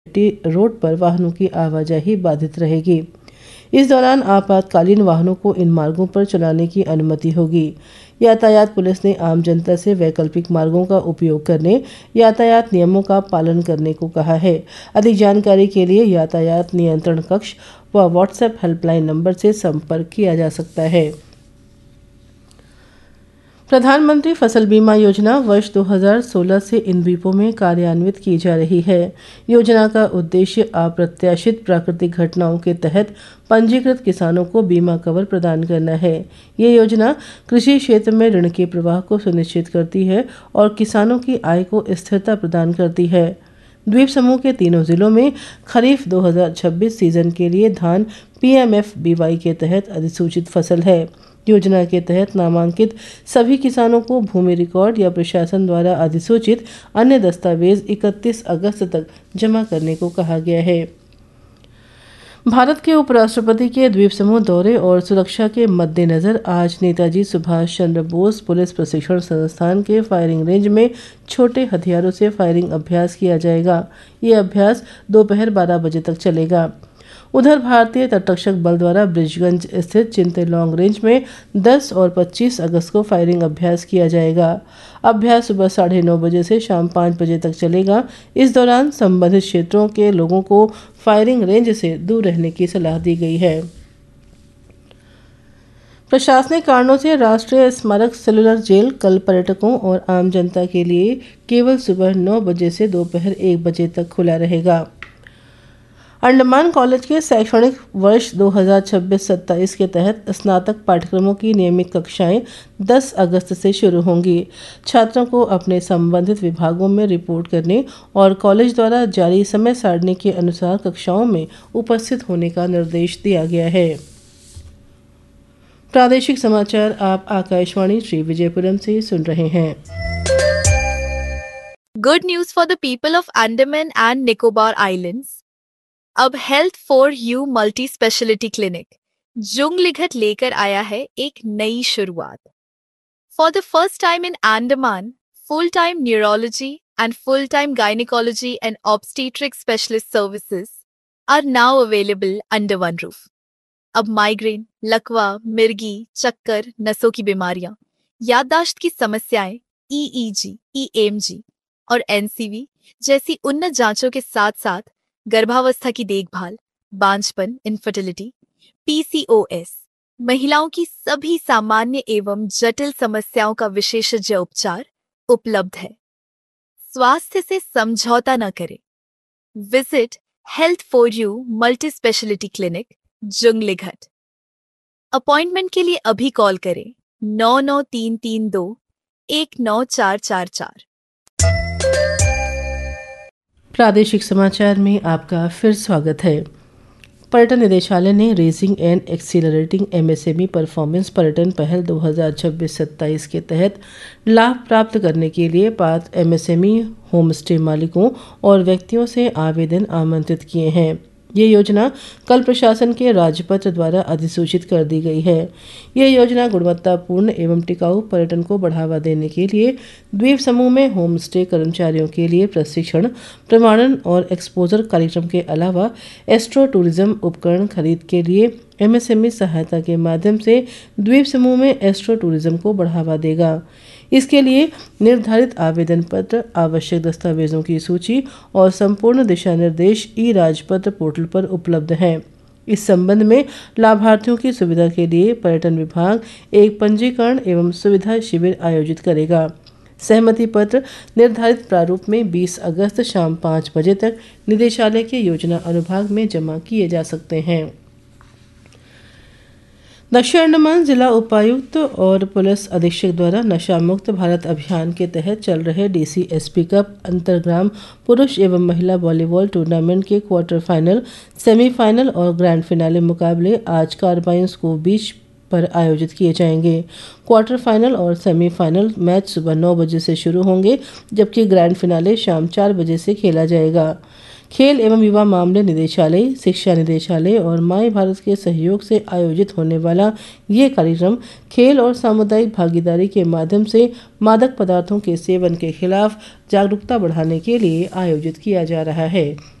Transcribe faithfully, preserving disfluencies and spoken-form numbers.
Road पर वाहनों की आवाजाही बाधित रहेगी। इस दौरान आपातकालीन वाहनों को इन मार्गों पर चलाने की अनुमति होगी। यातायात पुलिस ने आम जनता से वैकल्पिक मार्गों का उपयोग करने, यातायात नियमों का पालन करने को कहा है। अधिक जानकारी के लिए यातायात नियंत्रण कक्ष व व्हाट्सएप हेल्पलाइन नंबर से संपर्क किया जा सकता है। प्रधानमंत्री फसल बीमा योजना वर्ष दो हज़ार सोलह से इन द्वीपों में कार्यान्वित की जा रही है। योजना का उद्देश्य अप्रत्याशित प्राकृतिक घटनाओं के तहत पंजीकृत किसानों को बीमा कवर प्रदान करना है। ये योजना कृषि क्षेत्र में ऋण के प्रवाह को सुनिश्चित करती है और किसानों की आय को स्थिरता प्रदान करती है। द्वीप समूह के तीनों जिलों में खरीफ दो हज़ार छब्बीस सीजन के लिए धान P M F B Y के तहत अधिसूचित फसल है। योजना के तहत नामांकित सभी किसानों को भूमि रिकॉर्ड या प्रशासन द्वारा अधिसूचित अन्य दस्तावेज इकतीस अगस्त तक जमा करने को कहा गया है। भारत के उपराष्ट्रपति के द्वीप समूह दौरे और सुरक्षा के मद्देनजर आज नेताजी सुभाष चंद्र बोस पुलिस प्रशिक्षण संस्थान के फायरिंग रेंज में छोटे हथियारों से फायरिंग अभ्यास किया जाएगा। ये अभ्यास दोपहर बारह बजे तक चलेगा। उधर भारतीय तटरक्षक बल द्वारा ब्रिजगंज स्थित चिंतलौंग रेंज में दस और पच्चीस अगस्त को फायरिंग अभ्यास किया जाएगा। अभ्यास सुबह साढ़े नौ बजे से शाम पाँच बजे तक चलेगा। इस दौरान संबंधित क्षेत्रों के लोगों को फायरिंग रेंज से दूर रहने की सलाह दी गई है। प्रशासनिक कारणों से राष्ट्रीय स्मारक सेलुलर जेल कल पर्यटकों और आम जनता के लिए केवल सुबह नौ बजे से दोपहर एक बजे तक खुला रहेगा। अंडमान कॉलेज के शैक्षणिक वर्ष दो हज़ार छब्बीस सत्ताईस के तहत स्नातक पाठ्यक्रमों की नियमित कक्षाएं दस अगस्त से शुरू होंगी। छात्रों को अपने संबंधित विभागों में रिपोर्ट करने और कॉलेज द्वारा जारी समय सारणी के अनुसार कक्षाओं में उपस्थित होने का निर्देश दिया गया है। प्रादेशिक समाचार आप आकाशवाणी श्री विजयपुरम से सुन रहे हैं। Good news for the people of Andaman and Nicobar islands. अब health for you multi speciality clinic जुंगलीघट लेकर आया है एक नई शुरुआत। For the first time in Andaman, full time neurology and full time gynaecology and obstetric specialist services are now available under one roof. अब migraine, लकवा, मिर्गी, चक्कर, नसों की बीमारियां, याददाश्त की समस्याएं, ई ई जी, ई एम जी और एन सी वी जैसी उन्नत जांचों के साथ साथ गर्भावस्था की देखभाल, बांझपन, infertility, P C O S, महिलाओं की सभी सामान्य एवं जटिल समस्याओं का विशेषज्ञ उपचार उपलब्ध है। स्वास्थ्य से समझौता न करें। Visit health for you multi speciality clinic जुंगलीघट। Appointment के लिए अभी कॉल करें नौ नौ तीन तीन दो एक नौ चार चार चार। प्रादेशिक समाचार में आपका फिर स्वागत है। पर्यटन निदेशालय ने raising and accelerating M S M E performance पर्यटन पहल दो हज़ार छब्बीस सत्ताईस के तहत लाभ प्राप्त करने के लिए पात्र M S M E home stay मालिकों और व्यक्तियों से आवेदन आमंत्रित किए हैं। ये योजना कल प्रशासन के राजपत्र द्वारा अधिसूचित कर दी गई है। ये योजना गुणवत्तापूर्ण एवं टिकाऊ पर्यटन को बढ़ावा देने के लिए द्वीप समूह में होम स्टे कर्मचारियों के लिए प्रशिक्षण, प्रमाणन और एक्सपोजर कार्यक्रम के अलावा एस्ट्रो टूरिज्म उपकरण खरीद के लिए एम एस एम ई सहायता के माध्यम से द्वीप समूह में एस्ट्रो टूरिज्म को बढ़ावा देगा। इसके लिए निर्धारित आवेदन पत्र, आवश्यक दस्तावेजों की सूची और संपूर्ण दिशा निर्देश ई राजपत्र पोर्टल पर उपलब्ध हैं। इस संबंध में लाभार्थियों की सुविधा के लिए पर्यटन विभाग एक पंजीकरण एवं सुविधा शिविर आयोजित करेगा। सहमति पत्र निर्धारित प्रारूप में बीस अगस्त शाम पाँच बजे तक निदेशालय के योजना अनुभाग में जमा किए जा सकते हैं। दक्षिण अंडमान जिला उपायुक्त और पुलिस अधीक्षक द्वारा नशा मुक्त भारत अभियान के तहत चल रहे D C S P cup अंतरग्राम पुरुष एवं महिला वॉलीबॉल टूर्नामेंट के क्वार्टर फाइनल, सेमीफाइनल और ग्रैंड फिनाले मुकाबले आज कार्बाइन स्कूल बीच पर आयोजित किए जाएंगे। क्वार्टर फाइनल और सेमीफाइनल मैच सुबह नौ बजे से शुरू होंगे, जबकि ग्रैंड फिनाले शाम चार बजे से खेला जाएगा। खेल एवं युवा मामले निदेशालय, शिक्षा निदेशालय और माई भारत के सहयोग से आयोजित होने वाला ये कार्यक्रम खेल और सामुदायिक भागीदारी के माध्यम से मादक पदार्थों के सेवन के खिलाफ जागरूकता बढ़ाने के लिए आयोजित किया जा रहा है।